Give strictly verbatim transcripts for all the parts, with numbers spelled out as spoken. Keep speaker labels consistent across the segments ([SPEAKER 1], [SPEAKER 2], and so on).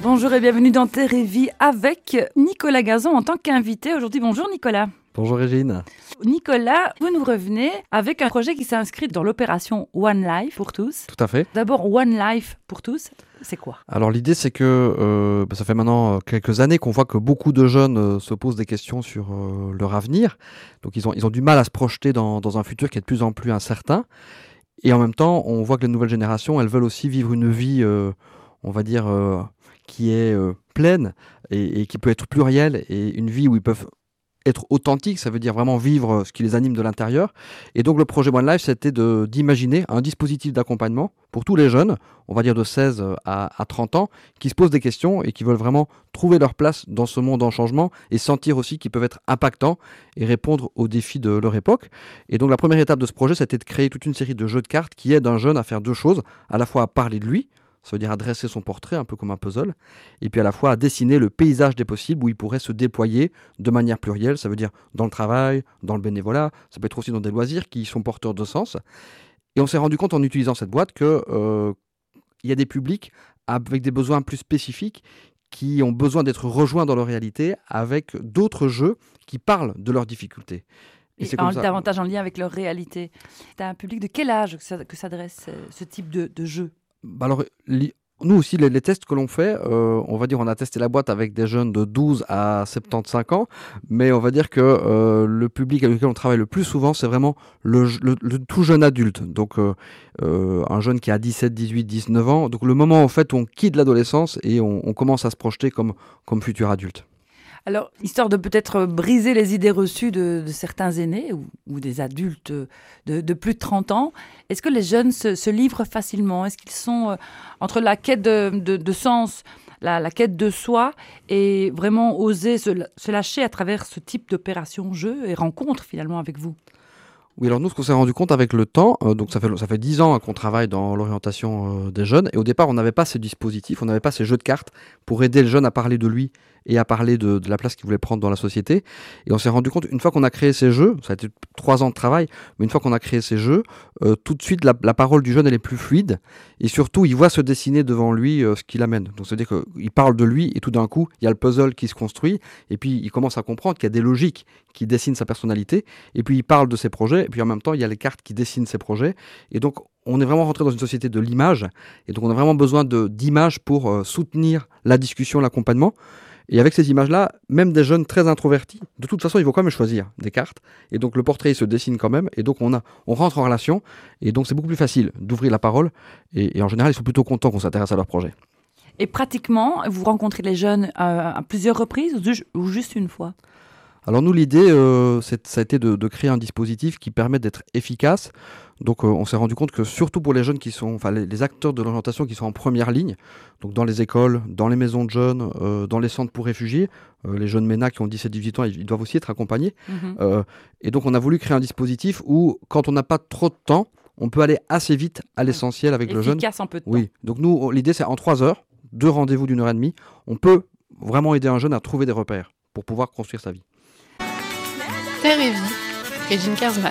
[SPEAKER 1] Bonjour et bienvenue dans Terre et Vie avec Nicolas Gazan en tant qu'invité. Aujourd'hui, bonjour Nicolas.
[SPEAKER 2] Bonjour Régine.
[SPEAKER 1] Nicolas, vous nous revenez avec un projet qui s'inscrit dans l'opération One Life pour tous.
[SPEAKER 2] Tout à fait.
[SPEAKER 1] D'abord, One Life pour tous, c'est quoi ?
[SPEAKER 2] Alors l'idée c'est que euh, bah, ça fait maintenant quelques années qu'on voit que beaucoup de jeunes euh, se posent des questions sur euh, leur avenir. Donc ils ont, ils ont du mal à se projeter dans, dans un futur qui est de plus en plus incertain. Et en même temps, on voit que les nouvelles générations, elles veulent aussi vivre une vie, euh, on va dire, euh, qui est euh, pleine et, et qui peut être plurielle, et une vie où ils peuvent être authentiques, ça veut dire vraiment vivre ce qui les anime de l'intérieur. Et donc le projet One Life, c'était de, d'imaginer un dispositif d'accompagnement pour tous les jeunes, on va dire de seize à, à trente ans, qui se posent des questions et qui veulent vraiment trouver leur place dans ce monde en changement et sentir aussi qu'ils peuvent être impactants et répondre aux défis de leur époque. Et donc la première étape de ce projet, c'était de créer toute une série de jeux de cartes qui aident un jeune à faire deux choses, à la fois à parler de lui, ça veut dire à dresser son portrait, un peu comme un puzzle, et puis à la fois à dessiner le paysage des possibles où il pourrait se déployer de manière plurielle, ça veut dire dans le travail, dans le bénévolat, ça peut être aussi dans des loisirs qui sont porteurs de sens. Et on s'est rendu compte en utilisant cette boîte qu'il euh, y a des publics avec des besoins plus spécifiques qui ont besoin d'être rejoints dans leur réalité avec d'autres jeux qui parlent de leurs difficultés.
[SPEAKER 1] Et, et c'est en, davantage en lien avec leur réalité. Tu as un public de quel âge que, que s'adresse ce type de, de jeu ?
[SPEAKER 2] Bah alors, li- nous aussi, les, les tests que l'on fait, euh, on va dire, on a testé la boîte avec des jeunes de douze à soixante-quinze ans, mais on va dire que euh, le public avec lequel on travaille le plus souvent, c'est vraiment le, le, le tout jeune adulte. Donc, euh, euh, un jeune qui a dix-sept, dix-huit, dix-neuf ans. Donc, le moment en fait où on quitte l'adolescence et on, on commence à se projeter comme, comme futur adulte.
[SPEAKER 1] Alors, histoire de peut-être briser les idées reçues de, de certains aînés ou, ou des adultes de, de plus de trente ans, est-ce que les jeunes se, se livrent facilement ? Est-ce qu'ils sont euh, entre la quête de, de, de sens, la, la quête de soi et vraiment oser se, se lâcher à travers ce type d'opération jeu et rencontre finalement avec vous ?
[SPEAKER 2] Oui, alors nous, ce qu'on s'est rendu compte avec le temps, euh, donc ça fait, ça fait dix ans qu'on travaille dans l'orientation euh, des jeunes, et au départ, on n'avait pas ces dispositifs, on n'avait pas ces jeux de cartes pour aider le jeune à parler de lui et à parler de, de la place qu'il voulait prendre dans la société. Et on s'est rendu compte, une fois qu'on a créé ces jeux, ça a été trois ans de travail, mais une fois qu'on a créé ces jeux, euh, tout de suite, la, la parole du jeune, elle est plus fluide, et surtout, il voit se dessiner devant lui euh, ce qu'il amène. Donc, c'est-à-dire qu'il parle de lui, et tout d'un coup, il y a le puzzle qui se construit, et puis il commence à comprendre qu'il y a des logiques qui dessinent sa personnalité, et puis il parle de ses projets, et puis en même temps, il y a les cartes qui dessinent ses projets, et donc, on est vraiment rentré dans une société de l'image, et donc on a vraiment besoin de, d'images pour euh, soutenir la discussion, l'accompagnement. Et avec ces images-là, même des jeunes très introvertis, de toute façon, ils vont quand même choisir des cartes. Et donc, le portrait, il se dessine quand même. Et donc, on, a, on rentre en relation. Et donc, c'est beaucoup plus facile d'ouvrir la parole. Et, et en général, ils sont plutôt contents qu'on s'intéresse à leur projet.
[SPEAKER 1] Et pratiquement, vous rencontrez les jeunes euh, à plusieurs reprises ou, ou juste une fois ?
[SPEAKER 2] Alors nous, l'idée, euh, c'est, ça a été de, de créer un dispositif qui permet d'être efficace. Donc euh, on s'est rendu compte que surtout pour les jeunes qui sont, enfin les, les acteurs de l'orientation qui sont en première ligne, donc dans les écoles, dans les maisons de jeunes, euh, dans les centres pour réfugiés, euh, les jeunes MENA qui ont dix-sept à dix-huit ans, ils, ils doivent aussi être accompagnés. Mmh. Euh, et donc on a voulu créer un dispositif où, quand on n'a pas trop de temps, on peut aller assez vite à l'essentiel avec
[SPEAKER 1] efficace
[SPEAKER 2] le jeune.
[SPEAKER 1] Efficace en peu de temps.
[SPEAKER 2] Oui, donc nous, l'idée c'est en trois heures, deux rendez-vous d'une heure et demie, on peut vraiment aider un jeune à trouver des repères pour pouvoir construire sa vie.
[SPEAKER 3] Terre et Vie, Régine Kersman.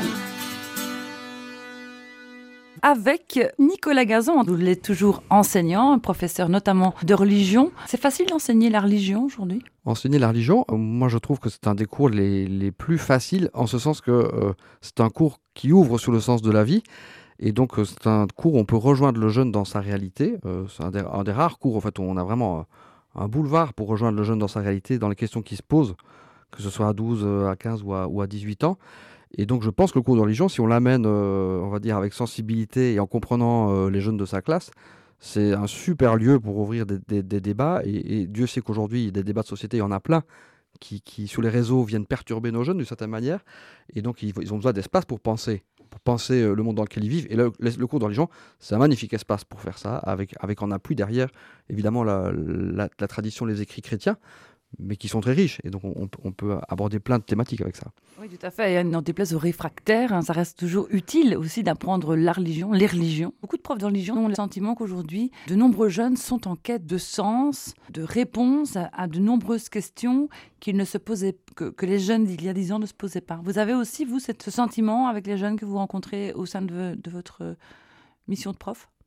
[SPEAKER 1] Avec Nicolas Gazan, vous l'êtes toujours enseignant, professeur notamment de religion. C'est facile d'enseigner la religion aujourd'hui ?
[SPEAKER 2] Enseigner la religion, euh, moi je trouve que c'est un des cours les, les plus faciles, en ce sens que euh, c'est un cours qui ouvre sur le sens de la vie. Et donc euh, c'est un cours où on peut rejoindre le jeune dans sa réalité. Euh, c'est un des, un des rares cours en fait, où on a vraiment euh, un boulevard pour rejoindre le jeune dans sa réalité, dans les questions qui se posent, que ce soit à douze, à quinze ou à, ou à dix-huit ans. Et donc je pense que le cours de religion, si on l'amène, euh, on va dire, avec sensibilité et en comprenant euh, les jeunes de sa classe, c'est un super lieu pour ouvrir des, des, des débats. Et, et Dieu sait qu'aujourd'hui, des débats de société, il y en a plein qui, qui, sur les réseaux, viennent perturber nos jeunes d'une certaine manière. Et donc ils, ils ont besoin d'espace pour penser, pour penser euh, le monde dans lequel ils vivent. Et le, le, le cours de religion, c'est un magnifique espace pour faire ça, avec, avec en appui derrière, évidemment, la, la, la tradition, les écrits chrétiens, mais qui sont très riches. Et donc, on, on peut aborder plein de thématiques avec ça.
[SPEAKER 1] Oui, tout à fait. Et dans des places aux réfractaires, hein, ça reste toujours utile aussi d'apprendre la religion, les religions. Beaucoup de profs de religion ont le sentiment qu'aujourd'hui, de nombreux jeunes sont en quête de sens, de réponses à, à de nombreuses questions qu'ils ne se posaient, que, que les jeunes d'il y a dix ans ne se posaient pas. Vous avez aussi, vous, cette, ce sentiment avec les jeunes que vous rencontrez au sein de, de votre mission de prof ?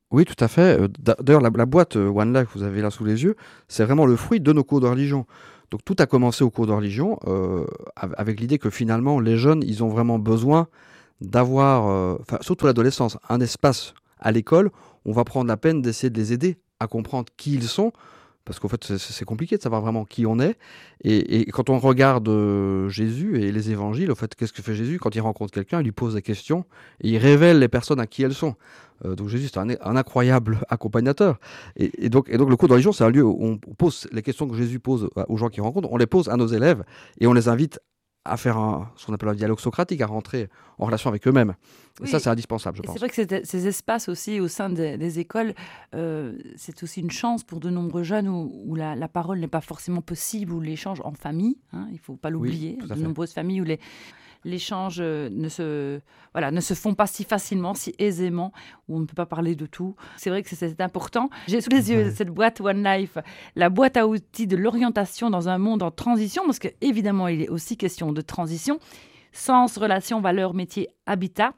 [SPEAKER 2] Oui, tout à fait. Euh, d'a- D'ailleurs, la, la boîte euh, One Life, vous avez là sous les yeux, c'est vraiment le fruit de nos cours de religion. Donc tout a commencé au cours de religion euh, av- avec l'idée que finalement, les jeunes, ils ont vraiment besoin d'avoir, euh, enfin, surtout l'adolescence, un espace à l'école où on va prendre la peine d'essayer de les aider à comprendre qui ils sont, parce qu'en fait, c'est c'est compliqué de savoir vraiment qui on est. Et, et quand on regarde euh, Jésus et les évangiles, au fait, qu'est-ce que fait Jésus? Quand il rencontre quelqu'un, il lui pose des questions et il révèle les personnes à qui elles sont. Euh, donc Jésus, c'est un, un incroyable accompagnateur. Et, et donc, et donc le cours de religion, c'est un lieu où on pose les questions que Jésus pose aux gens qu'il rencontre, on les pose à nos élèves et on les invite à faire un, ce qu'on appelle un dialogue socratique, à rentrer en relation avec eux-mêmes. Et
[SPEAKER 1] Oui.
[SPEAKER 2] ça, c'est indispensable, je
[SPEAKER 1] Et
[SPEAKER 2] pense.
[SPEAKER 1] c'est vrai que ces, ces espaces aussi au sein des, des écoles, euh, c'est aussi une chance pour de nombreux jeunes où, où la, la parole n'est pas forcément possible, où l'échange en famille, hein, il ne faut pas l'oublier,
[SPEAKER 2] tout à
[SPEAKER 1] de
[SPEAKER 2] fait.
[SPEAKER 1] nombreuses familles où les, l'échange euh, ne se, voilà, ne se font pas si facilement, si aisément, où on ne peut pas parler de tout. C'est vrai que c'est, c'est important. J'ai sous les yeux
[SPEAKER 2] Ouais.
[SPEAKER 1] cette boîte One Life, la boîte à outils de l'orientation dans un monde en transition, parce qu'évidemment, il est aussi question de transition. Sens, relations, valeurs, métiers, habitat.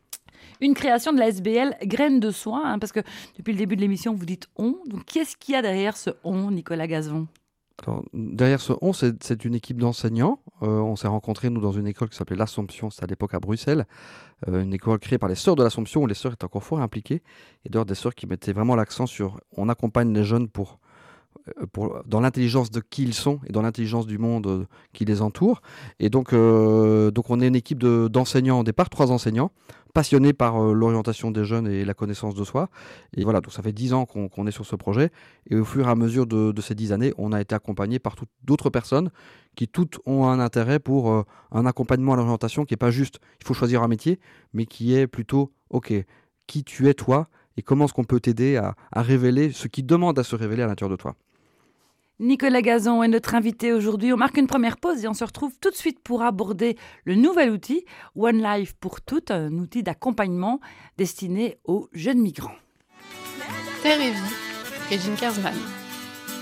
[SPEAKER 1] Une création de la S B L Graines de Soins, hein, parce que depuis le début de l'émission, vous dites « on ». Donc, qu'est-ce qu'il y a derrière ce « on », Nicolas Gazon?
[SPEAKER 2] Alors, derrière ce on, c'est c'est une équipe d'enseignants. Euh, on s'est rencontrés, nous, dans une école qui s'appelait l'Assomption, c'était à l'époque à Bruxelles. Euh, une école créée par les Sœurs de l'Assomption, où les sœurs étaient encore fort impliquées. Et d'ailleurs, des sœurs qui mettaient vraiment l'accent sur on accompagne les jeunes pour, euh, pour, dans l'intelligence de qui ils sont et dans l'intelligence du monde euh, qui les entoure. Et donc, euh, donc on est une équipe de- d'enseignants au départ, trois enseignants, passionnés par euh, l'orientation des jeunes et la connaissance de soi. Et voilà, donc ça fait dix ans qu'on qu'on est sur ce projet. Et au fur et à mesure de, de ces dix années, on a été accompagné par tout- d'autres personnes qui toutes ont un intérêt pour euh, un accompagnement à l'orientation qui n'est pas juste, il faut choisir un métier, mais qui est plutôt, ok, qui tu es toi et comment est-ce qu'on peut t'aider à, à révéler ce qui demande à se révéler à l'intérieur de toi.
[SPEAKER 1] Nicolas Gazon est notre invité aujourd'hui. On marque une première pause et on se retrouve tout de suite pour aborder le nouvel outil One Life pour toutes, un outil d'accompagnement destiné aux jeunes migrants.
[SPEAKER 3] Terre et vie, Régine Kersman.